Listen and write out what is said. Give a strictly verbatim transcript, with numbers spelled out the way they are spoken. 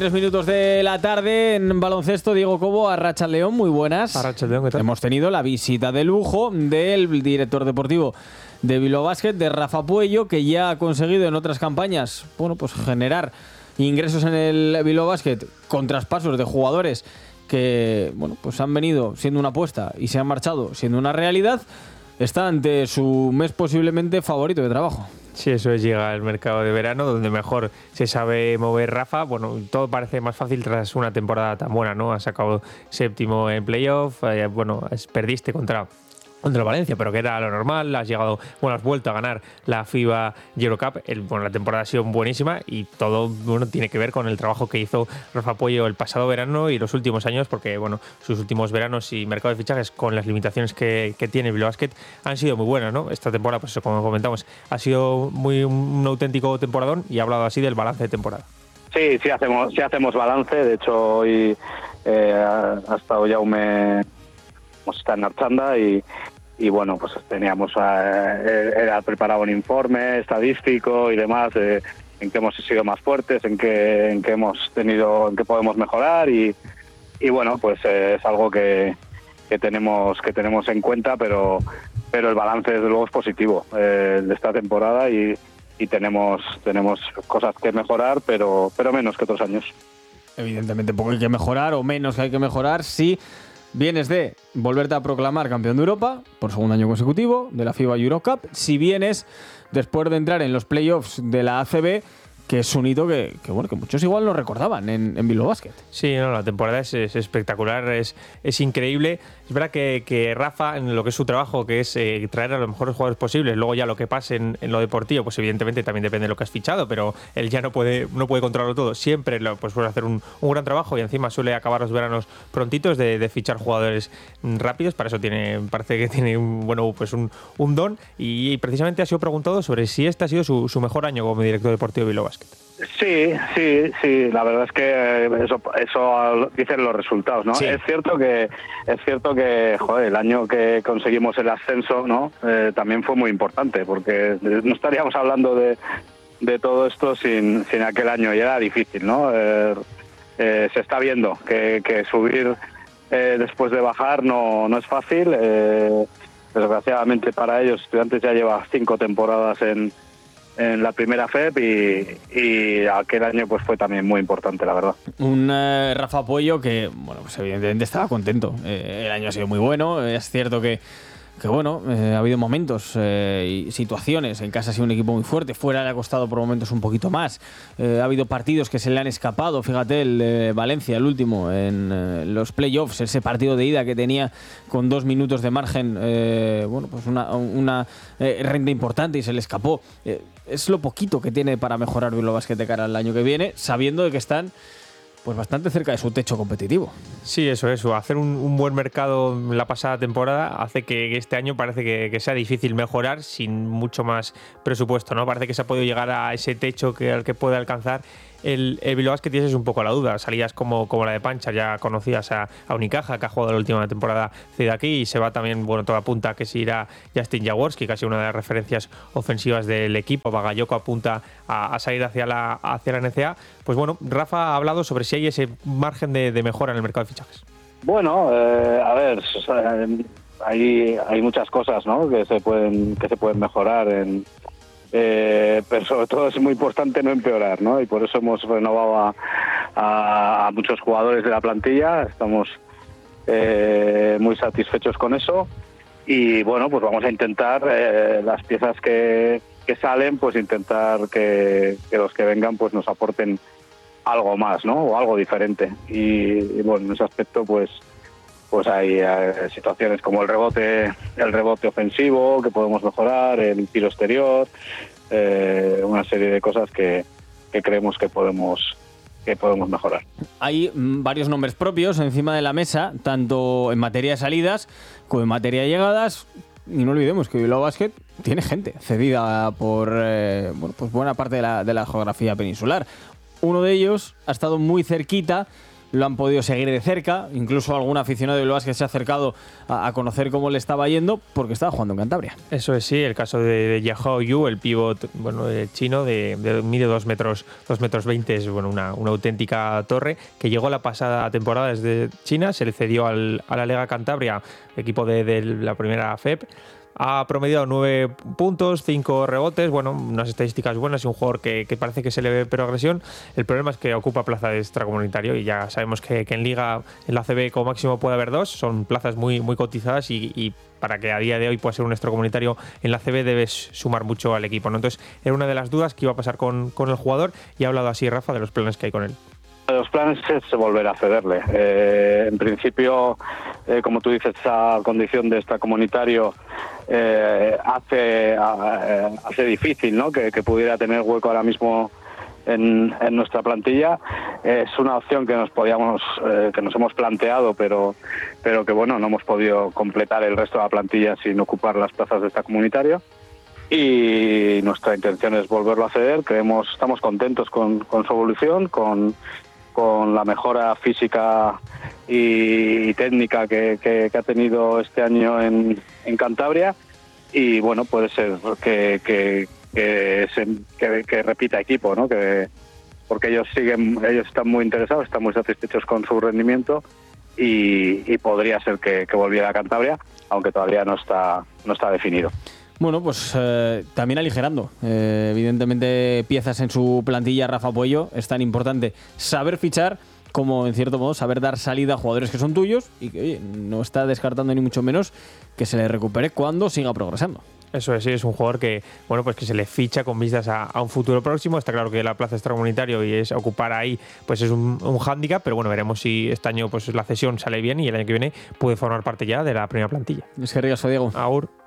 Tres minutos de la tarde en baloncesto. Diego Cobo, Arratsaldeon, muy buenas. Arratsaldeon, ¿qué tal? Hemos tenido la visita de lujo del director deportivo de Bilbao Basket, de Rafa Puello, que ya ha conseguido en otras campañas, bueno, pues generar ingresos en el Bilbao Basket con traspasos de jugadores que, bueno, pues han venido siendo una apuesta y se han marchado siendo una realidad. Está ante su mes posiblemente favorito de trabajo. Sí, eso es, llega el mercado de verano donde mejor se sabe mover Rafa. Bueno, todo parece más fácil tras una temporada tan buena, ¿no? Has sacado séptimo en playoff, eh, bueno, perdiste contra... contra el Valencia, pero que era lo normal. Has llegado, bueno, has vuelto a ganar la FIBA Eurocup. El, bueno, la temporada ha sido buenísima y todo, bueno, tiene que ver con el trabajo que hizo Rafa Puello el pasado verano y los últimos años, porque, bueno, sus últimos veranos y mercado de fichajes, con las limitaciones que, que tiene Bilbao Basket, han sido muy buenas, ¿no? Esta temporada, pues eso, como comentamos, ha sido muy un auténtico temporadón y ha hablado así del balance de temporada. Sí, sí hacemos, sí hacemos balance. De hecho, hoy eh, ha estado Jaume, está en Archanda y y bueno, pues teníamos eh, era preparado un informe estadístico y demás eh, en que hemos sido más fuertes, en que en que hemos tenido, en que podemos mejorar y, y bueno, pues eh, es algo que, que tenemos que tenemos en cuenta, pero pero el balance desde luego es positivo eh, de esta temporada y, y tenemos tenemos cosas que mejorar, pero pero menos que otros años. Evidentemente poco hay que mejorar o menos que hay que mejorar, sí. Vienes de volverte a proclamar campeón de Europa por segundo año consecutivo de la FIBA Eurocup. Si vienes después de entrar en los playoffs de la A C B, que es un hito que, que, bueno, que muchos igual no recordaban en, en Bilbao Basket. Sí, no, la temporada es, es espectacular, es, es increíble. Es verdad que, que Rafa, en lo que es su trabajo, que es eh, traer a los mejores jugadores posibles, luego ya lo que pase en, en lo deportivo, pues evidentemente también depende de lo que has fichado, pero él ya no puede no puede controlarlo todo. Siempre lo, pues puede hacer un, un gran trabajo y encima suele acabar los veranos prontitos de, de fichar jugadores rápidos. Para eso tiene parece que tiene un, bueno, pues un, un don y, y precisamente ha sido preguntado sobre si este ha sido su, su mejor año como director deportivo de Bilbao Basket. Sí, sí, sí. La verdad es que eso, eso dicen los resultados, ¿no? Sí. Es cierto que es cierto que, joder, el año que conseguimos el ascenso, ¿no? Eh, también fue muy importante porque no estaríamos hablando de, de todo esto sin, sin aquel año y era difícil, ¿no? Eh, eh, se está viendo que, que subir eh, después de bajar no, no es fácil. Eh, desgraciadamente para ellos, Estudiantes ya lleva cinco temporadas en en la primera F E P y, y aquel año pues fue también muy importante, la verdad. Un eh, Rafa Puello que, bueno, pues evidentemente estaba contento. Eh, el año ha sido muy bueno. Es cierto que, que bueno, eh, ha habido momentos eh, y situaciones. En casa ha sido un equipo muy fuerte. Fuera le ha costado por momentos un poquito más. Eh, ha habido partidos que se le han escapado. Fíjate, el de Valencia, el último, en eh, los playoffs, ese partido de ida que tenía con dos minutos de margen, eh, bueno, pues una, una eh, renta importante y se le escapó. Eh, es lo poquito que tiene para mejorar Bilbao Basket de cara al año que viene, sabiendo de que están pues bastante cerca de su techo competitivo. Sí, eso es. Hacer un, un buen mercado la pasada temporada hace que este año parece que, que sea difícil mejorar sin mucho más presupuesto, ¿no? Parece que se ha podido llegar a ese techo que, al que puede alcanzar el, el Bilbao Basket y esa es un poco la duda. Salidas como, como la de Pancha, ya conocías a, a Unicaja, que ha jugado la última temporada de aquí y se va también, bueno, toda apunta que se irá Justin Jaworski, casi una de las referencias ofensivas del equipo. Bagayoko apunta a, a salir hacia la, hacia la N C A. Pues bueno, Rafa ha hablado sobre si hay ese margen de, de mejora en el mercado de fichajes. Bueno, eh, a ver, hay, hay muchas cosas, ¿no?, que se pueden que se pueden mejorar, en, eh, pero sobre todo es muy importante no empeorar, ¿no? Y por eso hemos renovado a, a, a muchos jugadores de la plantilla. Estamos eh, muy satisfechos con eso y bueno, pues vamos a intentar eh, las piezas que, que salen, pues intentar que, que los que vengan pues nos aporten algo más, ¿no?, o algo diferente y, y bueno, en ese aspecto pues pues hay eh, situaciones como el rebote el rebote ofensivo que podemos mejorar, el tiro exterior, eh, una serie de cosas que, que creemos que podemos que podemos mejorar. Hay mm, varios nombres propios encima de la mesa, tanto en materia de salidas como en materia de llegadas. Y no olvidemos que Bilbao Basket tiene gente cedida por eh, bueno, pues buena parte de la, de la geografía peninsular. Uno de ellos ha estado muy cerquita lo han podido seguir de cerca, incluso algún aficionado de Bilbao que se ha acercado a, a conocer cómo le estaba yendo porque estaba jugando en Cantabria. Eso es, sí, el caso de, de Yahoo Yu, el pívot, bueno, el chino, de, de mide dos metros, dos metros veinte, es bueno, una, una auténtica torre, que llegó la pasada temporada desde China, se le cedió al, a la Lega Cantabria, equipo de, de la primera F E P. Ha promediado nueve puntos, cinco rebotes, bueno, unas estadísticas buenas y un jugador que, que parece que se le ve progresión. El problema es que ocupa plaza de extracomunitario y ya sabemos que, que en Liga, en la A C B como máximo puede haber dos, son plazas muy, muy cotizadas y, y para que a día de hoy pueda ser un extracomunitario en la A C B debes sumar mucho al equipo, ¿no? Entonces era una de las dudas que iba a pasar con, con el jugador y ha hablado así Rafa de los planes que hay con él. Los planes es volver a cederle. Eh, en principio, eh, como tú dices, esa condición de extracomunitario eh, hace, eh, hace difícil, ¿no?, que, que pudiera tener hueco ahora mismo en, en nuestra plantilla. Eh, es una opción que nos podíamos, eh, que nos hemos planteado, pero, pero que bueno, no hemos podido completar el resto de la plantilla sin ocupar las plazas de extracomunitario. Y nuestra intención es volverlo a ceder. Creemos, estamos contentos con, con su evolución, con con la mejora física y técnica que, que, que ha tenido este año en, en Cantabria, y bueno, puede ser que, que, que, se, que, que repita equipo, ¿no? Que, porque ellos siguen, ellos están muy interesados, están muy satisfechos con su rendimiento y, y podría ser que, que volviera a Cantabria, aunque todavía no está, no está definido. Bueno, pues eh, también aligerando. Eh, evidentemente, piezas en su plantilla, Rafa Puello, es tan importante saber fichar como, en cierto modo, saber dar salida a jugadores que son tuyos y que, oye, no está descartando ni mucho menos que se le recupere cuando siga progresando. Eso es, sí, es un jugador que, bueno, pues que se le ficha con vistas a, a un futuro próximo. Está claro que la plaza extracomunitario y es ocupar ahí, pues es un, un hándicap, pero bueno, veremos si este año pues la cesión sale bien y el año que viene puede formar parte ya de la primera plantilla. Es que riesgo, Diego. Aur.